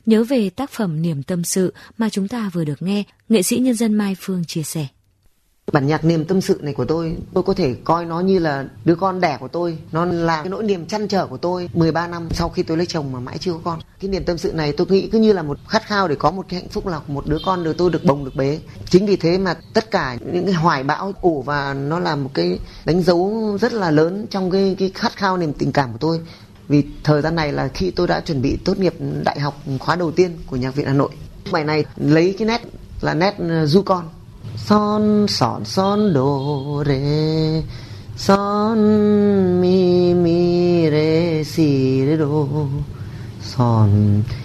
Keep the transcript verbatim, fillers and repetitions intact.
nhớ về tác phẩm Niềm Tâm Sự mà chúng ta vừa được nghe, nghệ sĩ nhân dân Mai Phương chia sẻ. Bản nhạc Niềm Tâm Sự này của tôi, tôi có thể coi nó như là đứa con đẻ của tôi. Nó là cái nỗi niềm trăn trở của tôi mười ba năm sau khi tôi lấy chồng mà mãi chưa có con. Cái niềm tâm sự này tôi nghĩ cứ như là một khát khao để có một cái hạnh phúc là một đứa con được tôi được bồng được bế. Chính vì thế mà tất cả những cái hoài bão ủ và nó là một cái đánh dấu rất là lớn trong cái, cái khát khao niềm tình cảm của tôi. Vì thời gian này là khi tôi đã chuẩn bị tốt nghiệp đại học khóa đầu tiên của Nhạc viện Hà Nội. Bài này lấy cái nét là nét du con. Son son son do re son mi mi re si re do son